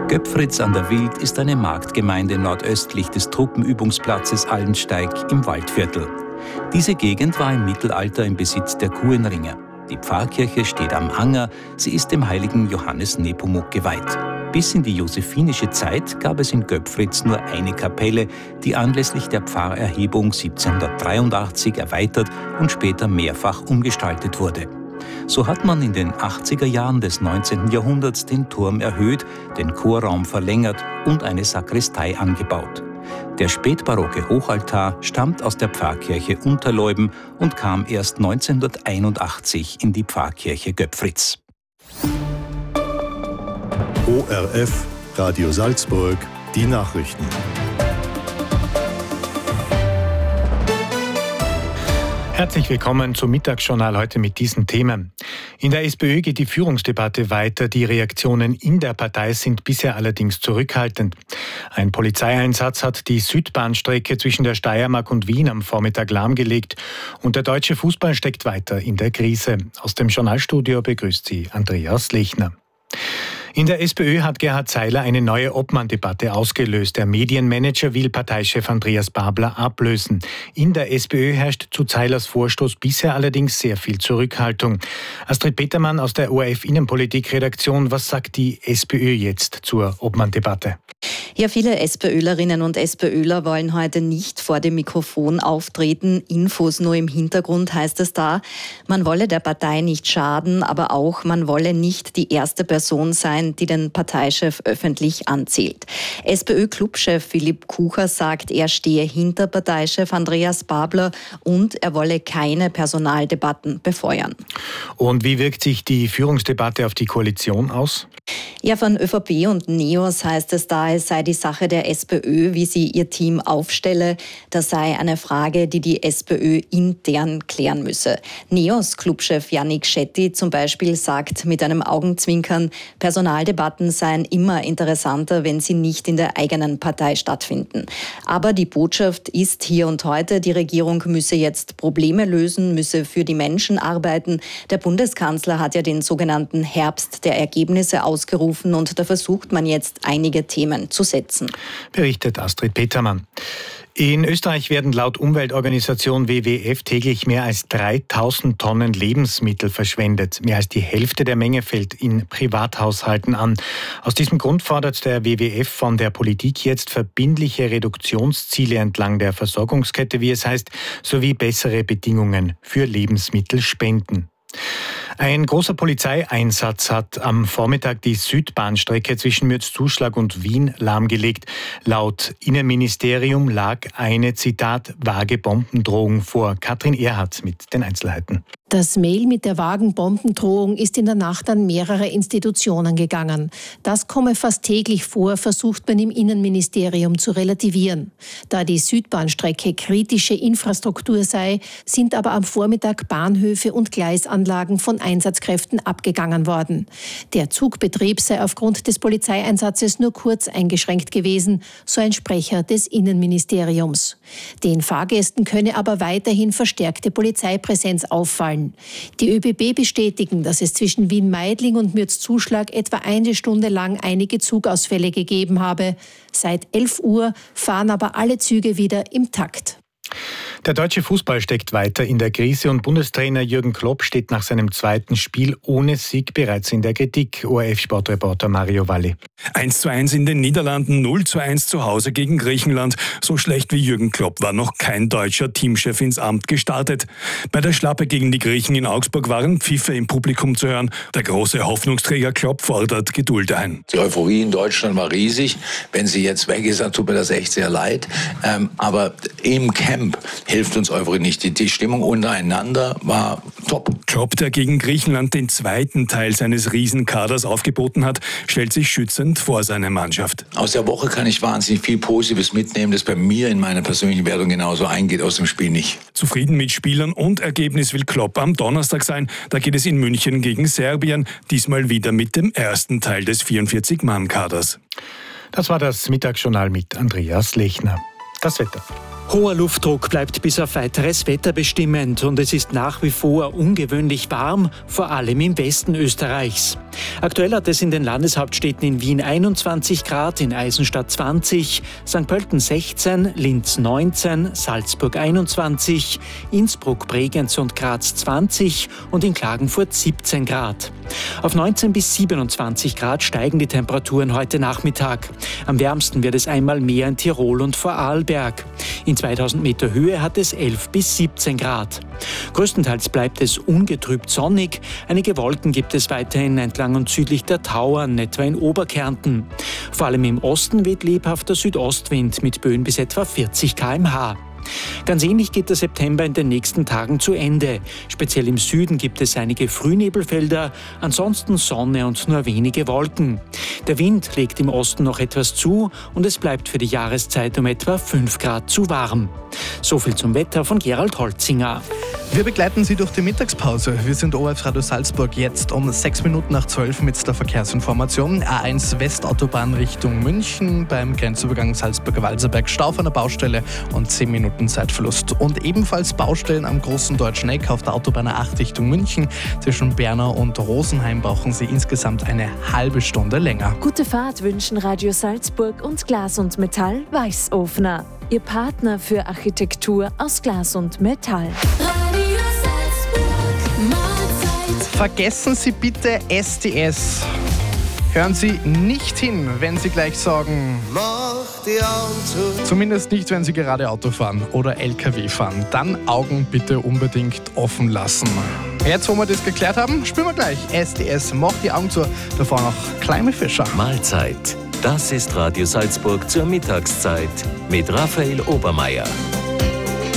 Göpfritz an der Wild ist eine Marktgemeinde nordöstlich des Truppenübungsplatzes Allensteig im Waldviertel. Diese Gegend war im Mittelalter im Besitz der Kuenringer. Die Pfarrkirche steht am Anger, sie ist dem heiligen Johannes Nepomuk geweiht. Bis in die josephinische Zeit gab es in Göpfritz nur eine Kapelle, die anlässlich der Pfarrerhebung 1783 erweitert und später mehrfach umgestaltet wurde. So hat man in den 80er Jahren des 19. Jahrhunderts den Turm erhöht, den Chorraum verlängert und eine Sakristei angebaut. Der spätbarocke Hochaltar stammt aus der Pfarrkirche Unterleuben und kam erst 1981 in die Pfarrkirche Göpfritz. ORF, Radio Salzburg, die Nachrichten. Herzlich willkommen zum Mittagsjournal heute mit diesen Themen. In der SPÖ geht die Führungsdebatte weiter. Die Reaktionen in der Partei sind bisher allerdings zurückhaltend. Ein Polizeieinsatz hat die Südbahnstrecke zwischen der Steiermark und Wien am Vormittag lahmgelegt. Und der deutsche Fußball steckt weiter in der Krise. Aus dem Journalstudio begrüßt sie Andreas Lechner. In der SPÖ hat Gerhard Seiler eine neue Obmann-Debatte ausgelöst. Der Medienmanager will Parteichef Andreas Babler ablösen. In der SPÖ herrscht zu Seilers Vorstoß bisher allerdings sehr viel Zurückhaltung. Astrid Petermann aus der ORF-Innenpolitik-Redaktion, was sagt die SPÖ jetzt zur Obmann-Debatte? Ja, viele SPÖlerinnen und SPÖler wollen heute nicht vor dem Mikrofon auftreten. Infos nur im Hintergrund heißt es da. Man wolle der Partei nicht schaden, aber auch man wolle nicht die erste Person sein, die den Parteichef öffentlich anzählt. SPÖ-Clubchef Philipp Kucher sagt, er stehe hinter Parteichef Andreas Babler und er wolle keine Personaldebatten befeuern. Und wie wirkt sich die Führungsdebatte auf die Koalition aus? Ja, von ÖVP und NEOS heißt es da, es sei die Sache der SPÖ, wie sie ihr Team aufstelle. Das sei eine Frage, die die SPÖ intern klären müsse. NEOS-Clubchef Yannick Schetti zum Beispiel sagt mit einem Augenzwinkern, Personaldebatten seien immer interessanter, wenn sie nicht in der eigenen Partei stattfinden. Aber die Botschaft ist hier und heute, die Regierung müsse jetzt Probleme lösen, müsse für die Menschen arbeiten. Der Bundeskanzler hat ja den sogenannten Herbst der Ergebnisse ausgerufen und da versucht man jetzt einige Themen zu setzen. Berichtet Astrid Petermann. In Österreich werden laut Umweltorganisation WWF täglich mehr als 3000 Tonnen Lebensmittel verschwendet. Mehr als die Hälfte der Menge fällt in Privathaushalten an. Aus diesem Grund fordert der WWF von der Politik jetzt verbindliche Reduktionsziele entlang der Versorgungskette, wie es heißt, sowie bessere Bedingungen für Lebensmittelspenden. Ein großer Polizeieinsatz hat am Vormittag die Südbahnstrecke zwischen Mürzzuschlag und Wien lahmgelegt. Laut Innenministerium lag eine, Zitat, vage Bombendrohung vor. Katrin Erhardt mit den Einzelheiten. Das Mail mit der vagen Bombendrohung ist in der Nacht an mehrere Institutionen gegangen. Das komme fast täglich vor, versucht man im Innenministerium zu relativieren. Da die Südbahnstrecke kritische Infrastruktur sei, sind aber am Vormittag Bahnhöfe und Gleisanlagen von Einsatzkräften abgegangen worden. Der Zugbetrieb sei aufgrund des Polizeieinsatzes nur kurz eingeschränkt gewesen, so ein Sprecher des Innenministeriums. Den Fahrgästen könne aber weiterhin verstärkte Polizeipräsenz auffallen. Die ÖBB bestätigen, dass es zwischen Wien-Meidling und Mürzzuschlag etwa eine Stunde lang einige Zugausfälle gegeben habe. Seit 11 Uhr fahren aber alle Züge wieder im Takt. Der deutsche Fußball steckt weiter in der Krise und Bundestrainer Jürgen Klopp steht nach seinem zweiten Spiel ohne Sieg bereits in der Kritik. ORF-Sportreporter Mario Valli. 1:1 in den Niederlanden, 0:1 zu Hause gegen Griechenland. So schlecht wie Jürgen Klopp war noch kein deutscher Teamchef ins Amt gestartet. Bei der Schlappe gegen die Griechen in Augsburg waren Pfiffe im Publikum zu hören. Der große Hoffnungsträger Klopp fordert Geduld ein. Die Euphorie in Deutschland war riesig. Wenn sie jetzt weg ist, dann tut mir das echt sehr leid. Aber im Camp hilft uns Euphorie nicht. Die Stimmung untereinander war top. Klopp, der gegen Griechenland den zweiten Teil seines Riesenkaders aufgeboten hat, stellt sich schützend vor seine Mannschaft. Aus der Woche kann ich wahnsinnig viel Positives mitnehmen, das bei mir in meiner persönlichen Wertung genauso eingeht, aus dem Spiel nicht. Zufrieden mit Spielern und Ergebnis will Klopp am Donnerstag sein. Da geht es in München gegen Serbien, diesmal wieder mit dem ersten Teil des 44-Mann-Kaders. Das war das Mittagsjournal mit Andreas Lechner. Das Wetter. Hoher Luftdruck bleibt bis auf weiteres Wetter bestimmend und es ist nach wie vor ungewöhnlich warm, vor allem im Westen Österreichs. Aktuell hat es in den Landeshauptstädten in Wien 21 Grad, in Eisenstadt 20, St. Pölten 16, Linz 19, Salzburg 21, Innsbruck, Bregenz und Graz 20 und in Klagenfurt 17 Grad. Auf 19 bis 27 Grad steigen die Temperaturen heute Nachmittag. Am wärmsten wird es einmal mehr in Tirol und Vorarlberg. In 2000 Meter Höhe hat es 11 bis 17 Grad. Größtenteils bleibt es ungetrübt sonnig. Einige Wolken gibt es weiterhin entlang und südlich der Tauern, etwa in Oberkärnten. Vor allem im Osten weht lebhafter Südostwind mit Böen bis etwa 40 km/h. Ganz ähnlich geht der September in den nächsten Tagen zu Ende. Speziell im Süden gibt es einige Frühnebelfelder, ansonsten Sonne und nur wenige Wolken. Der Wind legt im Osten noch etwas zu und es bleibt für die Jahreszeit um etwa 5 Grad zu warm. Soviel zum Wetter von Gerald Holzinger. Wir begleiten Sie durch die Mittagspause. Wir sind ORF Radio Salzburg jetzt um 6 Minuten nach 12 mit der Verkehrsinformation. A1 Westautobahn Richtung München beim Grenzübergang Salzburger-Walserberg. Stau auf einer Baustelle und 10 Minuten Zeitverlust. Und ebenfalls Baustellen am Großen Deutschen Eck auf der Autobahn A8 Richtung München. Zwischen Bernau und Rosenheim brauchen Sie insgesamt eine halbe Stunde länger. Gute Fahrt wünschen Radio Salzburg und Glas und Metall Weißofner. Ihr Partner für Architektur aus Glas und Metall. Radio Salzburg, Mahlzeit. Vergessen Sie bitte STS. Hören Sie nicht hin, wenn Sie gleich sagen, mach die Augen zu. Zumindest nicht, wenn Sie gerade Auto fahren oder LKW fahren. Dann Augen bitte unbedingt offen lassen. Jetzt, wo wir das geklärt haben, spielen wir gleich STS, mach die Augen zu. Davor noch Kleine Fischer. Mahlzeit. Das ist Radio Salzburg zur Mittagszeit mit Raphael Obermeier.